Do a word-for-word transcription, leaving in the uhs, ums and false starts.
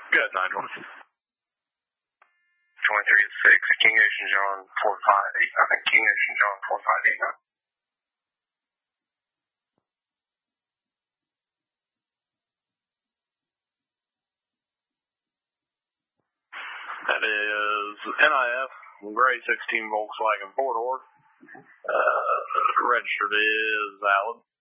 Good, Nigel. twenty-three to six, King Ocean John four five eight nine, King Ocean John four five eight nine. That is N I F, gray sixteen Volkswagen four-door. Uh, registered is valid.